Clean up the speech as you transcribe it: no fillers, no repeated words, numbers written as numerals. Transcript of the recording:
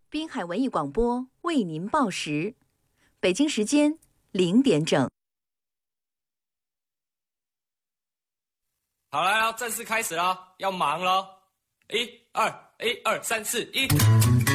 滨海文艺广播为您报时，北京时间0点整。 好了，要正式开始了，要忙了。1、2、1、2、3、4、1。